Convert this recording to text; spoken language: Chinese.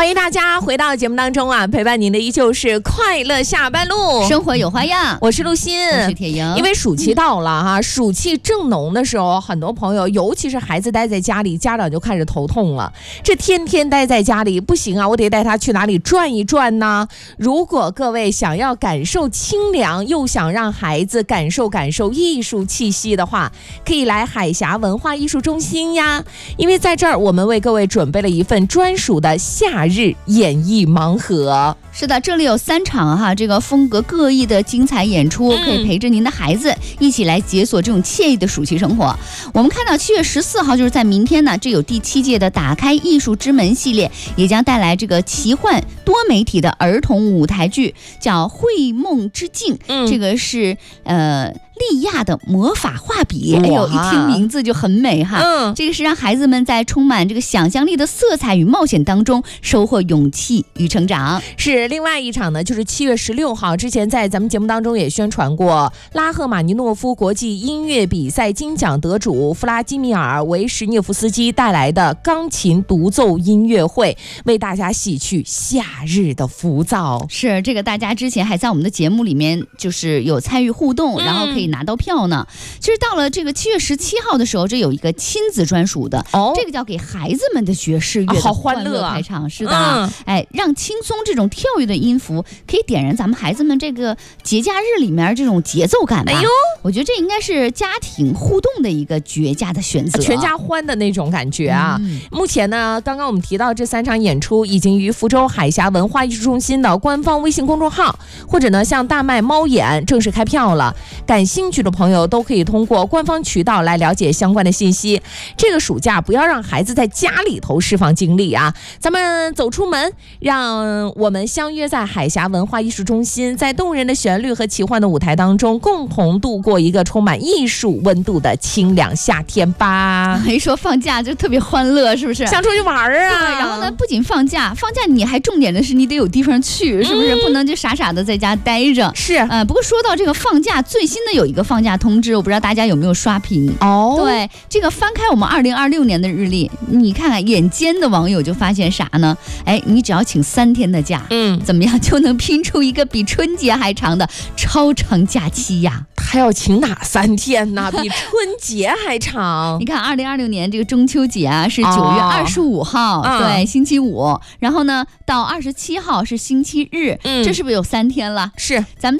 欢迎大家回到节目当中啊，陪伴您的依旧是快乐下班路， 生活有花样。 我是陆欣， 我是铁莹。 因为暑期到了哈，暑气正浓的时候，很多朋友，尤其是孩子待在家里，家长就开始头痛了。这天天待在家里不行啊，我得带他去哪里转一转呢？如果各位想要感受清凉，又想让孩子感受艺术气息的话，可以来海峡文化艺术中心呀。因为在这儿，我们为各位准备了一份专属的夏日演艺盲盒。 是的，这里有3场哈，这个风格各异的精彩演出，可以陪着您的孩子一起来解锁这种惬意的暑期生活。我们看到7月14号，就是在明天呢，这有第7届的打开艺术之门系列，也将带来这个奇幻多媒体的儿童舞台剧，叫《绘梦之境》。这个是利亚的魔法画笔，哎呦，一听名字就很美哈。这个是让孩子们在充满这个想象力的色彩与冒险当中收获勇气与成长。 是另外一场呢，就是7月16号，之前在咱们节目当中也宣传过，拉赫玛尼诺夫国际音乐比赛金奖得主弗拉基米尔·维什涅夫斯基带来的钢琴独奏音乐会，为大家洗去夏日的浮躁。 是这个，大家之前还在我们的节目里面就是有参与互动，然后可以拿到票呢。其实到了这个7月17号的时候，这有一个亲子专属的，这个叫给孩子们的爵士乐的好欢乐开场。是的，让轻松这种跳跃的音符可以点燃咱们孩子们这个节假日里面这种节奏感吧。我觉得这应该是家庭互动的一个绝佳的选择， 全家欢的那种感觉啊。目前呢，刚刚我们提到这3场演出已经于福州海峡文化艺术中心的官方微信公众号，或者呢像大麦猫眼正式开票了。感兴趣的朋友都可以通过官方渠道来了解相关的信息。这个暑假不要让孩子在家里头释放精力啊，咱们走出门，让我们相约在海峡文化艺术中心，在动人的旋律和奇幻的舞台当中，共同度过一个充满艺术温度的清凉夏天吧。 一说放假就特别欢乐，是不是？ 想出去玩啊！ 对，然后呢，不仅放假你还重点的是你得有地方去，是不是？不能就傻傻的在家待着。 是， 不过说到这个放假，最新的有一个放假通知，我不知道大家有没有刷屏对，这个翻开我们2026年的日历，你看看眼尖的网友就发现啥呢？你只要请3天的假，怎么样就能拼出一个比春节还长的超长假期呀？ 还要请哪3天呢？比春节还长。 你看2026年这个中秋节啊是9月25号，对，星期五，然后呢到27号是星期日，这是不是有3天了？ 是， 咱们